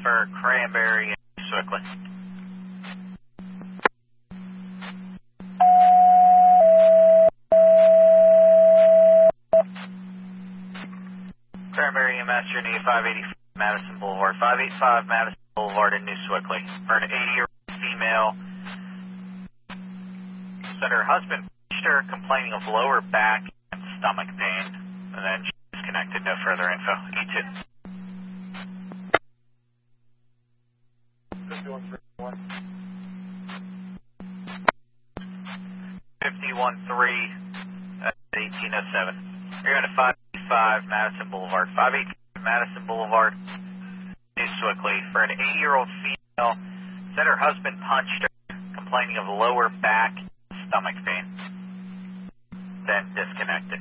for Cranberry and Swickley. Cranberry and Master Need 585 Madison Boulevard, 585 Madison Boulevard in New Swickley. For an 80-year-old female, said her husband pushed her, complaining of lower back and stomach pain, and then she disconnected. No further info. E2. 51-3 at 1807. You're going to 585 Madison Boulevard. 585 Madison Boulevard, New Swickley. For an 80-year-old female, said her husband punched her, complaining of lower back, stomach pain, then disconnected.